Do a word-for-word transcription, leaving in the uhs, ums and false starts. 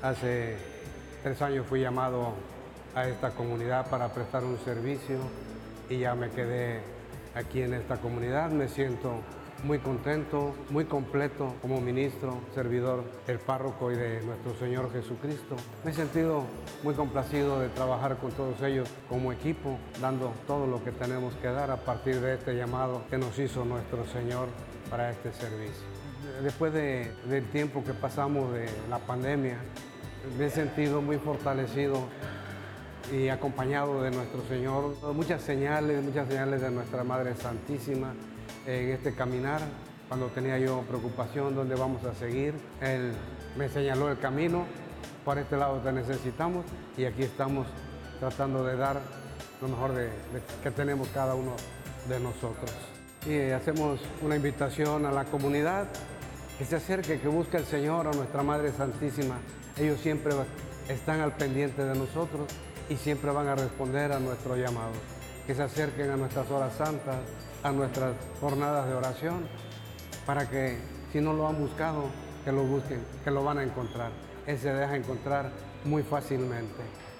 Hace tres años fui llamado a esta comunidad para prestar un servicio y ya me quedé aquí en esta comunidad. Me siento muy contento, muy completo como ministro, servidor del párroco y de nuestro Señor Jesucristo. Me he sentido muy complacido de trabajar con todos ellos como equipo, dando todo lo que tenemos que dar a partir de este llamado que nos hizo nuestro Señor para este servicio. Después de, del tiempo que pasamos de la pandemia, me he sentido muy fortalecido y acompañado de nuestro Señor. Muchas señales, muchas señales de nuestra Madre Santísima en este caminar. Cuando tenía yo preocupación, ¿dónde vamos a seguir? Él me señaló el camino, por este lado te necesitamos y aquí estamos tratando de dar lo mejor de, de, que tenemos cada uno de nosotros. Y hacemos una invitación a la comunidad que se acerque, que busque al Señor, a nuestra Madre Santísima. Ellos siempre están al pendiente de nosotros y siempre van a responder a nuestro llamado. Que se acerquen a nuestras horas santas, a nuestras jornadas de oración, para que si no lo han buscado, que lo busquen, que lo van a encontrar. Él se deja encontrar muy fácilmente.